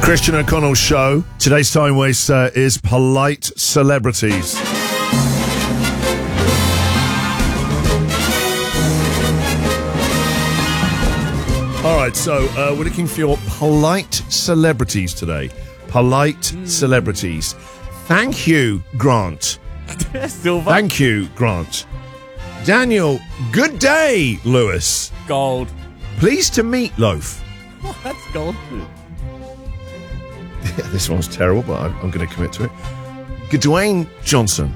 Christian O'Connell Show. Today's time waster is polite celebrities. All right, so we're looking for your polite celebrities today. Polite celebrities. Thank you, Grant. Silver. Thank you, Grant. Daniel, good day, Lewis. Gold. Pleased to meet Loaf. Oh, that's gold. Yeah, this one's terrible, but I'm going to commit to it. Gadwain Johnson.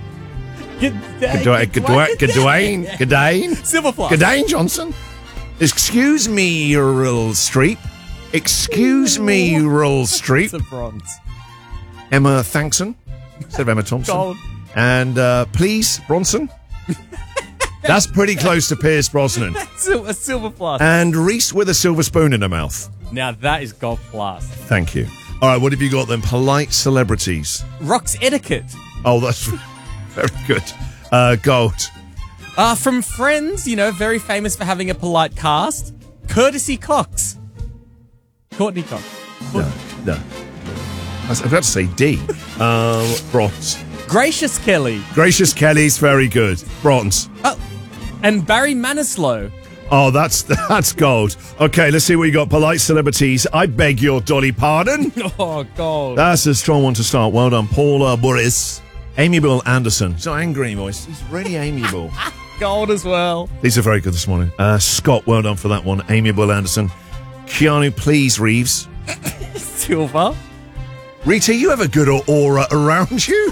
Gadwain. Silver plus. Gadwain Johnson. Excuse me, Earl Streep. Excuse me, Earl Streep. It's a bronze. Emma Thankson instead of Emma Thompson. Gold. And please, Bronson. That's pretty close to Pierce Brosnan. A silver plus. And Reese with a silver spoon in her mouth. Now that is gold plus. Thank you. All right, what have you got then? Polite celebrities. Rock's etiquette. Oh, that's very good. Gold. From Friends, very famous for having a polite cast. Courtesy Cox. Courtney Cox. No. I was about to say D. Bronze. Gracious Kelly. Gracious Kelly's very good. Bronze. Oh, and Barry Manilow. Oh, that's gold. Okay, let's see what you got. Polite celebrities. I beg your dolly pardon. Oh, gold. That's a strong one to start. Well done, Paula Boris. Amiable Anderson. He's not angry anymore. He's really amiable. Gold as well. These are very good this morning. Scott, well done for that one. Amiable Anderson. Keanu, please, Reeves. Silver. Rita, you have a good aura around you.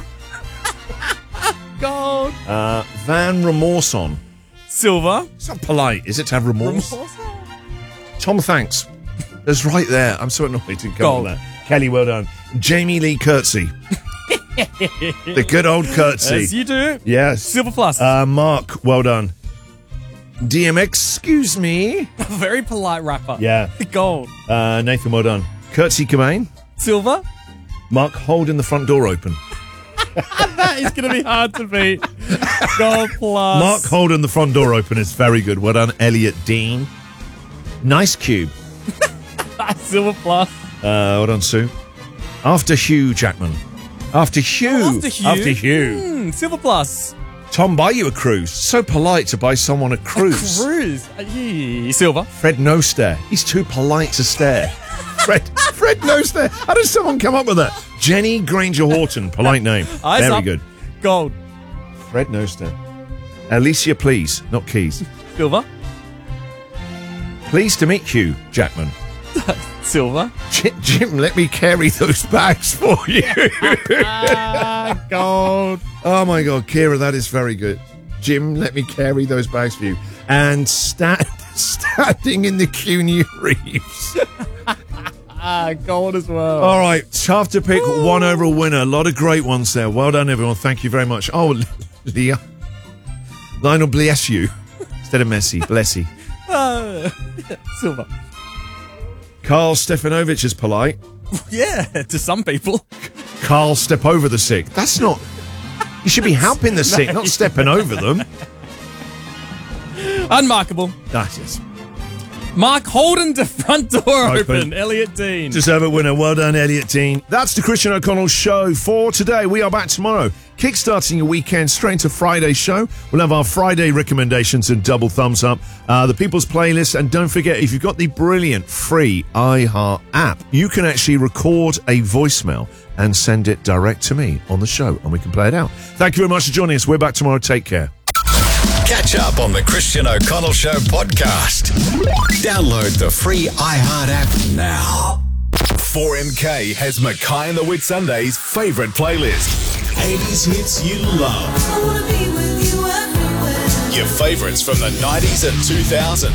Gold. Van Remorson. Silver. It's not polite, is it, to have remorse? Tom Thanks. That's right there. I'm so annoyed to come Gold. on that. Kelly, well done. Jamie Lee Curtsey. The good old Curtsey. As you do. Yes. Silver plus. Mark, well done. DM, excuse me. Very polite rapper. Yeah. Gold. Nathan, well done. Curtsey Cobain. Silver. Mark, holding the front door open. That is going to be hard to beat. Gold plus. Mark holding the front door open is very good. Well done, Elliot Dean. Nice cube. Silver plus. Well done, Sue. After Hugh Jackman. After Hugh. After Hugh. Silver plus. Tom, buy you a cruise. So polite to buy someone a cruise. Silver. Fred No Stare. He's too polite to stare. Fred No Stare. How does someone come up with that? Jenny Granger Horton. Polite name. Eyes very up. good. Gold. Fred No Stare. Alicia, please. Not Keys. Silver. Pleased to meet Hugh Jackman. Silver. Jim, let me carry those bags for you. Gold. Oh my God, Kira, that is very good. Jim, let me carry those bags for you. And standing in the Keanu Reeves. Gold as well. All right, tough to pick one overall winner. A lot of great ones there. Well done, everyone. Thank you very much. Oh, Leah. Lionel, bless you. Instead of Messi, bless you. Silver. Carl Stefanovic is polite. Yeah, to some people. Carl, step over the sick. That's not... You should be helping the sick, not stepping over them. Unmarkable. That is. Mark Holden to front door open. Elliot Dean. Deserve a winner. Well done, Elliot Dean. That's the Christian O'Connell Show for today. We are back tomorrow. Kickstarting your weekend straight into Friday's show. We'll have our Friday recommendations and double thumbs up. The People's Playlist. And don't forget, if you've got the brilliant free iHeart app, you can actually record a voicemail and send it direct to me on the show, and we can play it out. Thank you very much for joining us. We're back tomorrow. Take care. Catch up on the Christian O'Connell Show podcast. Download the free iHeart app now. 4MK has Mackay and the Whitsundays' favourite playlist. 80s hits you love. I wanna be with you everywhere. Your favourites from the 90s and 2000s.